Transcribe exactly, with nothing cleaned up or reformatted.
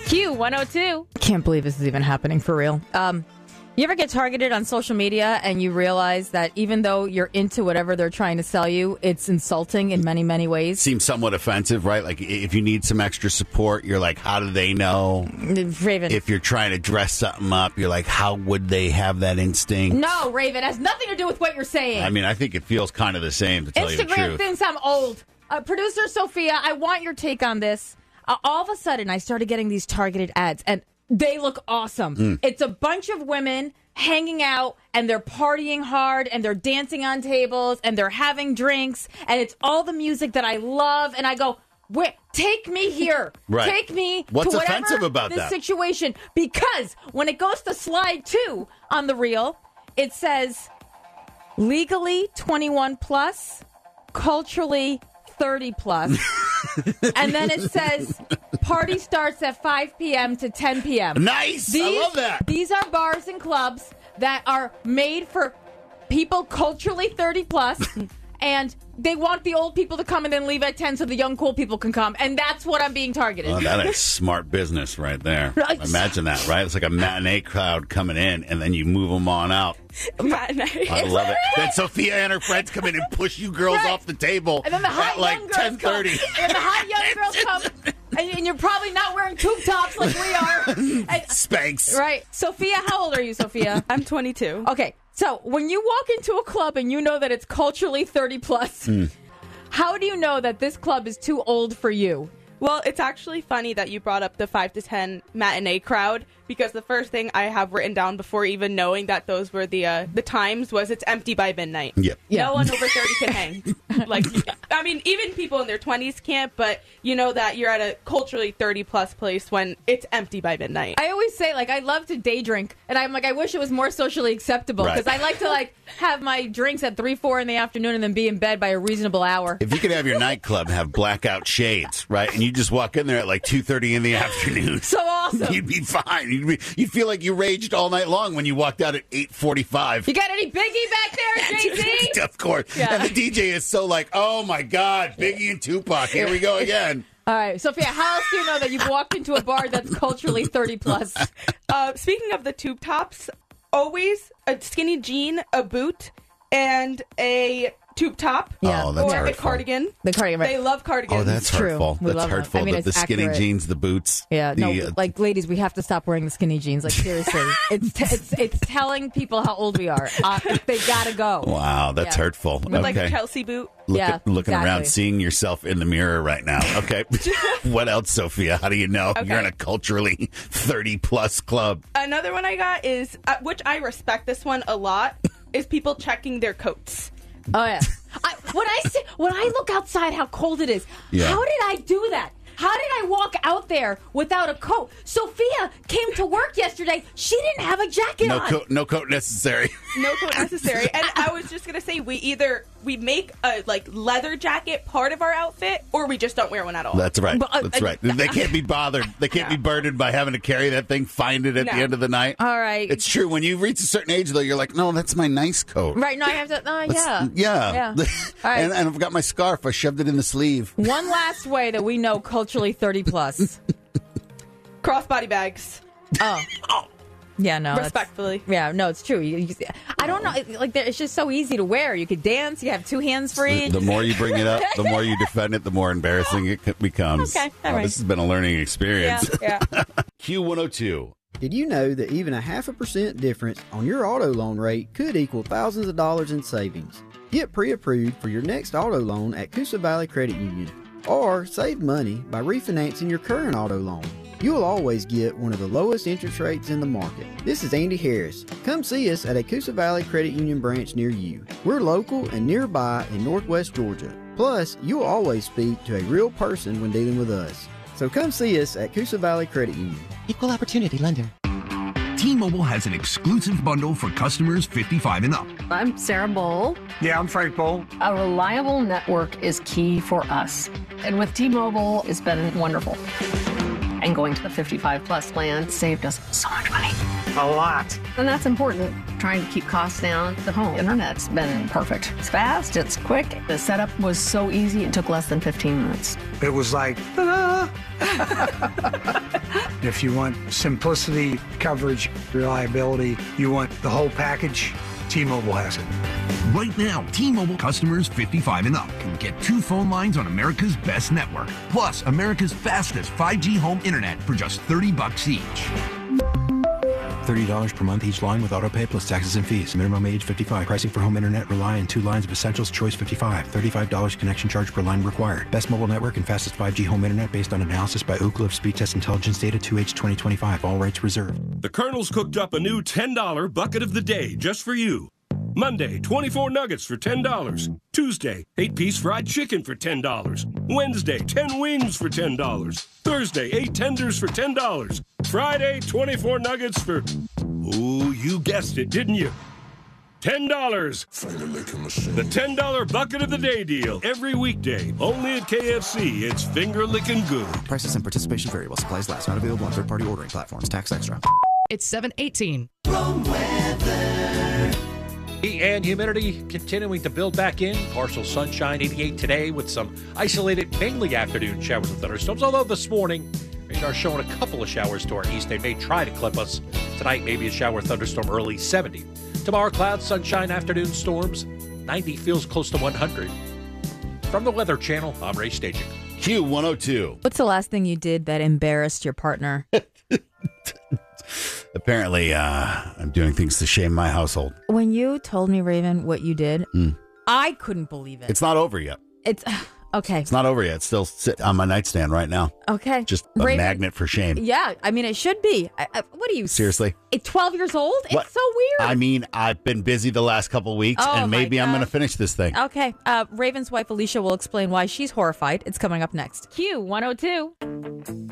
Q one oh two. Can't believe this is even happening for real. Um, you ever get targeted on social media and you realize that even though you're into whatever they're trying to sell you, it's insulting in many, many ways? Seems somewhat offensive, right? Like if you need some extra support, you're like, how do they know? Raven. If you're trying to dress something up, you're like, how would they have that instinct? No, Raven, it has nothing to do with what you're saying. I mean, I think it feels kind of the same, to tell you the Instagram truth. thinks I'm old. Uh, Producer Sophia, I want your take on this. Uh, all of a sudden, I started getting these targeted ads, and they look awesome. Mm. It's a bunch of women hanging out, and they're partying hard, and they're dancing on tables, and they're having drinks, and it's all the music that I love, and I go, wait, take me here. Right. Take me What's to whatever offensive about this that? situation. Because when it goes to slide two on the reel, it says legally twenty-one plus, culturally thirty plus. And then it says party starts at five p.m. to ten p.m. Nice. These, I love that. These are bars and clubs that are made for people culturally thirty plus. And they want the old people to come and then leave at ten so the young, cool people can come. And that's what I'm being targeted. Well, that is smart business right there. Right. Imagine that, right? It's like a matinee crowd coming in, and then you move them on out. Matinee. I love it. Then Sophia and her friends come in and push you girls Right. off the table And then the hot at like young girls ten thirty. come. And then the hot young girls come. And, and you're probably not wearing tube tops like we are. And, Spanx. right. Sophia, how old are you, Sophia? I'm twenty-two. Okay. So when you walk into a club and you know that it's culturally thirty plus, Mm. how do you know that this club is too old for you? Well, it's actually funny that you brought up the five to ten matinee crowd, because the first thing I have written down before even knowing that those were the uh, the times was it's empty by midnight. Yep. Yeah. No one over thirty can hang. Like, I mean, even people in their twenties can't, but you know that you're at a culturally thirty plus place when it's empty by midnight. I always say, like, I love to day drink, and I'm like, I wish it was more socially acceptable, Right. because I like to, like, have my drinks at three, four in the afternoon and then be in bed by a reasonable hour. If you could have your nightclub have blackout shades, right, and you just walk in there at like two thirty in the afternoon, So awesome. you'd be fine. You'd, be, you'd feel like you raged all night long when you walked out at eight forty-five. You got any Biggie back there, J C? Of course. Yeah. And the D J is so like, oh my God, Biggie and Tupac, here we go again. All right, Sophia, how else do you know that you've walked into a bar that's culturally thirty plus? Uh, speaking of the tube tops, always a skinny jean, a boot, and a tube top. Yeah. Oh, that's or a hurtful. cardigan. The cardigan, right. They love cardigans. Oh, that's It's true. hurtful. We That's love them. hurtful. I mean, the, the it's skinny accurate. jeans, the boots. Yeah, no, the, uh, like, ladies, we have to stop wearing the skinny jeans. Like, seriously. it's, t- it's it's telling people how old we are. Uh, they gotta go. wow, that's Yeah. hurtful. With like a okay. Chelsea boot. Look Yeah, at, looking exactly. around, seeing yourself in the mirror right now. Okay. What else, Sophia? How do you know Okay. you're in a culturally thirty plus club? Another one I got is, uh, which I respect this one a lot, is people checking their coats. Oh yeah. I, when I see, when I look outside, how cold it is. Yeah. How did I do that? How did I walk out there without a coat? Sophia came to work yesterday. She didn't have a jacket No on. coat, no coat necessary. No coat necessary. And I was just gonna say, we either we make a like leather jacket part of our outfit, or we just don't wear one at all. That's right. But, uh, That's right. They can't be bothered. They can't be burdened by having to carry that thing, find it at No. the end of the night. All right. It's true. When you reach a certain age, though, you're like, no, that's my nice coat. Right. No, I have to. Uh, Let's- yeah. Yeah. Yeah. All right. and, and I've got my scarf. I shoved it in the sleeve. One last way that we know culturally thirty plus. Crossbody bags. Oh. Yeah, no. that's- Respectfully. Yeah, no, it's true. You, you, I don't know. it- Like, it's just so easy to wear. You could dance. You have two hands free. The, the more you bring it up, the more you defend it, the more embarrassing it c- becomes. Okay, all Oh, right. This has been a learning experience. yeah. Q one oh two. Did you know that even a half a percent difference on your auto loan rate could equal thousands of dollars in savings? Get pre-approved for your next auto loan at Coosa Valley Credit Union, or save money by refinancing your current auto loan. You'll always get one of the lowest interest rates in the market. This is Andy Harris. Come see us at a Coosa Valley Credit Union branch near you. We're local and nearby in Northwest Georgia. Plus, you'll always speak to a real person when dealing with us. So come see us at Coosa Valley Credit Union. Equal opportunity lender. T-Mobile has an exclusive bundle for customers fifty-five and up. I'm Sarah Bowl. Yeah, I'm Frank Bowl. A reliable network is key for us. And with T-Mobile, it's been wonderful. And going to the fifty-five plus plan saved us so much money. A lot. And that's important. Trying to keep costs down. The home internet's been perfect. It's fast, it's quick. The setup was so easy, it took less than fifteen minutes. It was like, ta-da! Huh? If you want simplicity, coverage, reliability, you want the whole package, T-Mobile has it. Right now, T-Mobile customers fifty-five and up can get two phone lines on America's best network, plus America's fastest five G home internet for just thirty bucks each. thirty dollars per month each line with autopay plus taxes and fees. Minimum age fifty-five. Pricing for home internet rely on two lines of Essentials Choice fifty-five. thirty-five dollars connection charge per line required. Best mobile network and fastest five G home internet based on analysis by Ookla of Speed Test Intelligence data two H twenty twenty-five. All rights reserved. The Colonel's cooked up a new ten dollar bucket of the day just for you. Monday, twenty-four nuggets for ten dollars. Tuesday, eight-piece fried chicken for ten dollars. Wednesday, ten wings for ten dollars. Thursday, eight tenders for ten dollars. Friday, twenty-four nuggets for... Ooh, you guessed it, didn't you? ten dollars. The ten dollar bucket of the day deal. Every weekday, only at K F C. It's finger-licking good. Prices and participation vary while supplies last. Not available on third-party ordering platforms. Tax extra. It's seven eighteen. Wrong weather. And humidity continuing to build back in. Partial sunshine, eighty-eight today with some isolated, mainly afternoon showers and thunderstorms. Although this morning, radar showing a couple of showers to our east. They may try to clip us. Tonight, maybe a shower thunderstorm early, seventy. Tomorrow, clouds, sunshine, afternoon storms. ninety feels close to one hundred. From the Weather Channel, I'm Ray Staging. Q one oh two. What's the last thing you did that embarrassed your partner? Apparently, uh, I'm doing things to shame my household. When you told me, Raven, what you did, Mm. I couldn't believe it. It's not over yet. It's okay. It's not over yet. It's still sit on my nightstand right now. Okay. Just a Raven- magnet for shame. Yeah, I mean, it should be. I, I, what are you? Seriously? At twelve years old? What? It's so weird. I mean, I've been busy the last couple of weeks, Oh, and my maybe I'm God. going to finish this thing. Okay. Uh, Raven's wife, Alicia, will explain why she's horrified. It's coming up next. Q one oh two.